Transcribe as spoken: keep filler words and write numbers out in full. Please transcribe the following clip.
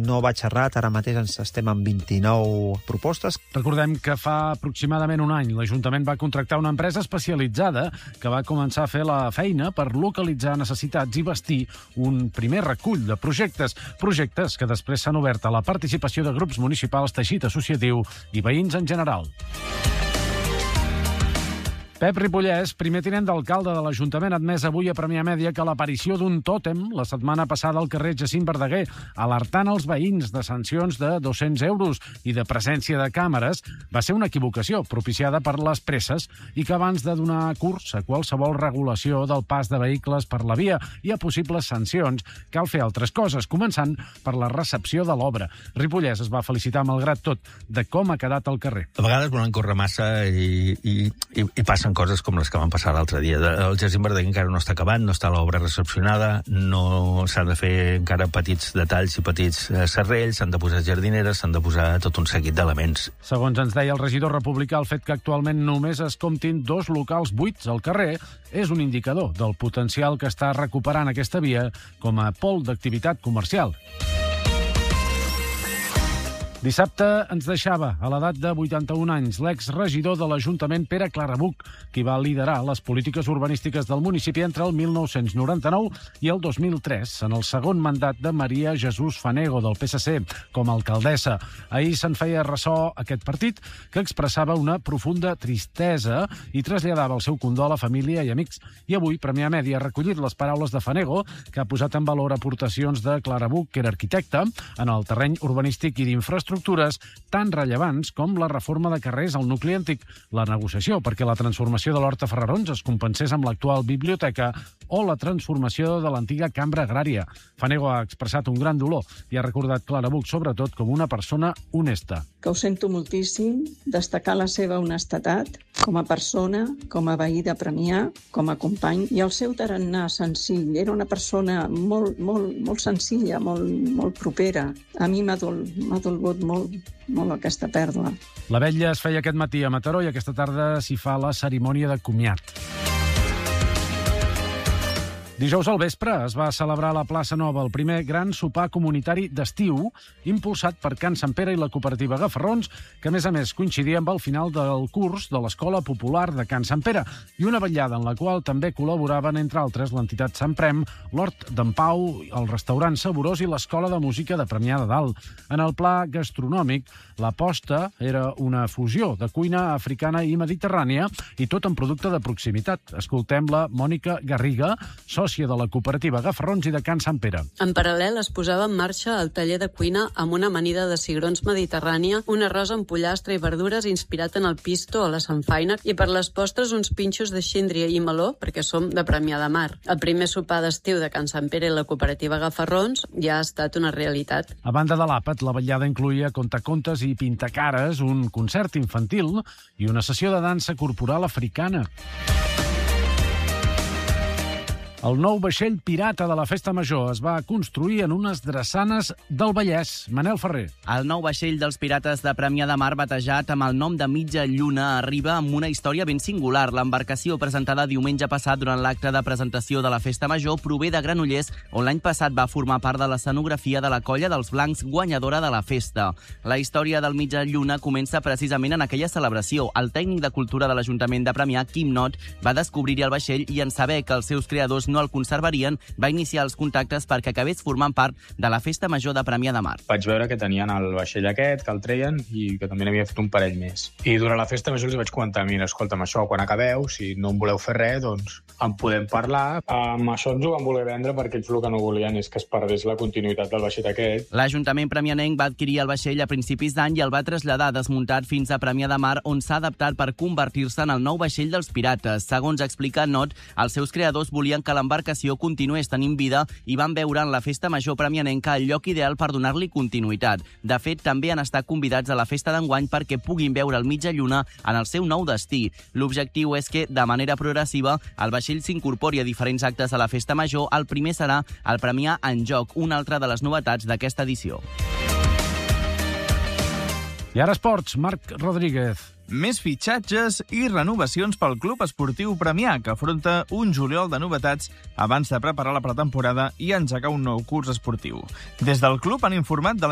no vaig errat, ara mateix ens estem amb vint-i-nou propostes. Recordem que fa aproximadament un any l'Ajuntament va contractar una empresa especialitzada que va començar a fer la feina per localitzar necessitats i bastir un primer recull de projectes, projectes que després s'han obert a la participació de grups municipals, teixit associatiu i veïns en general. Pep Ripollès, primer tinent d'alcalde de l'Ajuntament, ha admès avui a Premià Mèdia que l'aparició d'un tòtem la setmana passada al carrer Jacint Verdaguer, alertant els veïns de sancions de dos-cents euros i de presència de càmeres, va ser una equivocació propiciada per les presses i que abans de donar curs a qualsevol regulació del pas de vehicles per la via i a possibles sancions, cal fer altres coses, començant per la recepció de l'obra. Ripollès es va felicitar, malgrat tot, de com ha quedat el carrer. A vegades volen córrer massa i, i, i, i passen coses com les que van passar l'altre dia. El Jacint Verdaguer encara no està acabat, no està l'obra recepcionada, no s'han de fer encara petits detalls i petits serrells, s'han de posar jardineres, s'han de posar tot un seguit d'elements. Segons ens deia el regidor republicà, el fet que actualment només es comptin dos locals buits al carrer és un indicador del potencial que està recuperant aquesta via com a pol d'activitat comercial. Dissabte ens deixava, a l'edat de vuitanta-un anys, l'exregidor de l'Ajuntament, Pere Clarabuc, qui va liderar les polítiques urbanístiques del municipi entre el mil nou-cents noranta-nou i el dos mil tres, en el segon mandat de Maria Jesús Fanego, del P S C, com a alcaldessa. Ahir se'n feia ressò aquest partit, que expressava una profunda tristesa i traslladava el seu condol a família i amics. I avui, Premià Mèdia ha recollit les paraules de Fanego, que ha posat en valor aportacions de Clarabuc, que era arquitecte, en el terreny urbanístic i d'infraestructures tan rellevants com la reforma de carrers al nucli antic, la negociació perquè la transformació de l'Horta Ferrarons es compensés amb l'actual biblioteca o la transformació de l'antiga cambra agrària. Fanego ha expressat un gran dolor i ha recordat Clarabuc, sobretot, com una persona honesta. Que ho sento moltíssim, destacar la seva honestedat com a persona, com a veí de Premià, com a company, i el seu tarannà senzill. Era una persona molt, molt, molt senzilla, molt, molt propera. A mi m'ha dol, m'ha dolgut molt, molt aquesta pèrdua. La vetlla es feia aquest matí a Mataró i aquesta tarda s'hi fa la cerimònia de comiat. Dijous al vespre es va celebrar a la plaça Nova el primer gran sopar comunitari d'estiu impulsat per Can Sant Pere i la cooperativa Gafarrons, que a més a més coincidia amb el final del curs de l'Escola Popular de Can Sant Pere i una vetllada en la qual també col·laboraven, entre altres, l'entitat Sant Prem, l'Hort d'en Pau, el restaurant Saborós i l'Escola de Música de Premià de Dalt. En el pla gastronòmic, l'aposta era una fusió de cuina africana i mediterrània i tot en producte de proximitat. Escoltem-la Mònica Garriga, sòcia de la cooperativa Gafarrons i de Can Sant Pere. En paral·lel es posava en marxa el taller de cuina amb una amanida de cigrons mediterrània, un arròs amb pollastre i verdures inspirat en el pisto o la samfaina i per les postres uns pinxos de síndria i meló perquè som de Premià de Mar. El primer sopar d'estiu de Can Sant Pere i la cooperativa Gafarrons ja ha estat una realitat. A banda de l'àpat, la vetllada incluïa contacontes i pintacares, un concert infantil i una sessió de dansa corporal africana. El nou vaixell pirata de la Festa Major es va construir en unes drassanes del Vallès. Manel Ferrer. El nou vaixell dels pirates de Premià de Mar, batejat amb el nom de Mitja Lluna, arriba amb una història ben singular. L'embarcació, presentada diumenge passat durant l'acte de presentació de la Festa Major, prové de Granollers, on l'any passat va formar part de l'escenografia de la Colla dels Blancs, guanyadora de la festa. La història del Mitja Lluna comença precisament en aquella celebració. El tècnic de cultura de l'Ajuntament de Premià, Quim Not, va descobrir el vaixell i en saber que els seus creadors no el conservarien, va iniciar els contactes perquè acabés formant part de la Festa Major de Premià de Mar. Vaig veure que tenien el vaixell aquest, que el treien, i que també n'havia fet un parell més. I durant la Festa Major els vaig comentar, mira, escolta'm, això, quan acabeu, si no en voleu fer res, doncs en podem parlar. Amb això ens ho van voler vendre perquè ells el que no volien és que es perdés la continuïtat del vaixell aquest. L'Ajuntament premianenc va adquirir el vaixell a principis d'any i el va traslladar desmuntat fins a Premià de Mar, on s'ha adaptat per convertir-se en el nou vaixell dels pirates. Segons explica Not, els seus creadors volien que l'embarcació continués tenint vida i van veure en la Festa Major premianenca el lloc ideal per donar-li continuïtat. De fet, també han estat convidats a la festa d'enguany perquè puguin veure el Mitja Lluna en el seu nou destí. L'objectiu és que, de manera progressiva, el vaixell s'incorpori a diferents actes a la Festa Major. El primer serà el Premià en Joc, una altra de les novetats d'aquesta edició. I ara esports, Marc Rodríguez. Més fitxatges i renovacions pel Club Esportiu Premià, que afronta un juliol de novetats abans de preparar la pretemporada i engegar un nou curs esportiu. Des del club han informat de la